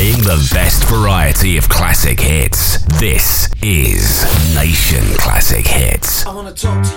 Playing the best variety of classic hits. This is Nation Classic Hits. I wanna talk to